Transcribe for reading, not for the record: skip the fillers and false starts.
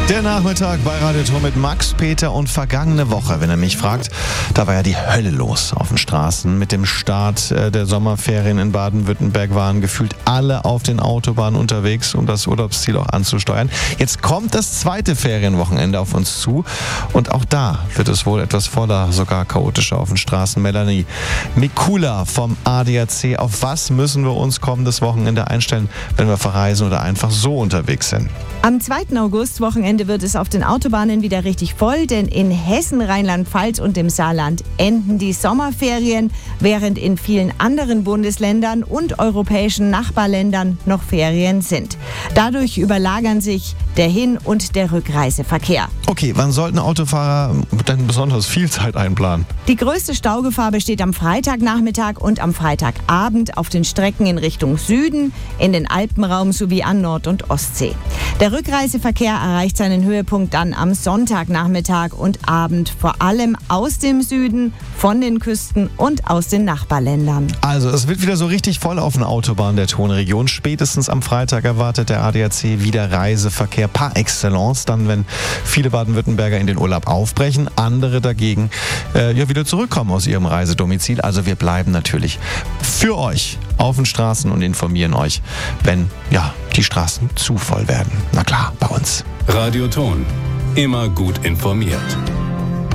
Der Nachmittag bei Radio Tor mit Max, Peter und vergangene Woche, wenn ihr mich fragt, da war ja die Hölle los auf den Straßen. Mit dem Start der Sommerferien in Baden-Württemberg waren gefühlt alle auf den Autobahnen unterwegs, um das Urlaubsziel auch anzusteuern. Jetzt kommt das zweite Ferienwochenende auf uns zu und auch da wird es wohl etwas voller, sogar chaotischer auf den Straßen. Melanie Mikula vom ADAC, auf was müssen wir uns kommendes Wochenende einstellen, wenn wir verreisen oder einfach so unterwegs sind? Am 2. August, Wochenende, wird es auf den Autobahnen wieder richtig voll, denn in Hessen, Rheinland-Pfalz und dem Saarland enden die Sommerferien, während in vielen anderen Bundesländern und europäischen Nachbarländern noch Ferien sind. Dadurch überlagern sich der Hin- und der Rückreiseverkehr. Okay, wann sollten Autofahrer denn besonders viel Zeit einplanen? Die größte Staugefahr besteht am Freitagnachmittag und am Freitagabend auf den Strecken in Richtung Süden, in den Alpenraum sowie an Nord- und Ostsee. Der Rückreiseverkehr erreicht seinen Höhepunkt dann am Sonntagnachmittag und Abend, vor allem aus dem Süden, von den Küsten und aus den Nachbarländern. Also es wird wieder so richtig voll auf den Autobahnen der Tonregion. Spätestens am Freitag erwartet der ADAC wieder Reiseverkehr par excellence, dann wenn viele Baden-Württemberger in den Urlaub aufbrechen, andere dagegen wieder zurückkommen aus ihrem Reisedomizil. Also wir bleiben natürlich für euch auf den Straßen und informieren euch, wenn die Straßen zu voll werden. Na klar, bei uns. Radio Ton. Immer gut informiert.